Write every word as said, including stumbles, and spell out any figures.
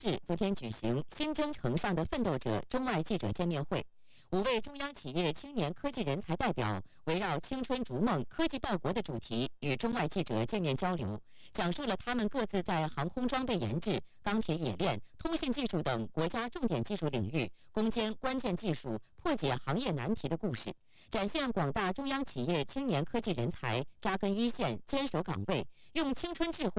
市昨天举行新征程上的奋斗者中外记者见面会。五位中央企业青年科技人才代表围绕青春逐梦、科技报国的主题，与中外记者见面交流，讲述了他们各自在航空装备研制、钢铁冶炼、通信技术等国家重点技术领域攻坚关键技术、破解行业难题的故事，展现广大中央企业青年科技人才扎根一线、坚守岗位，用青春智慧